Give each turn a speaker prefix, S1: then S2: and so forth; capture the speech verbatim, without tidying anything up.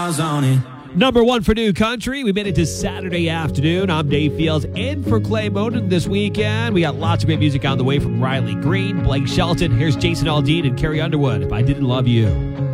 S1: miles on it.
S2: Number one for New Country. We made it to Saturday afternoon. I'm Dave Fields in for Clay Moden this weekend. We got lots of great music on the way from Riley Green, Blake Shelton. Here's Jason Aldean and Carrie Underwood, If I Didn't Love You.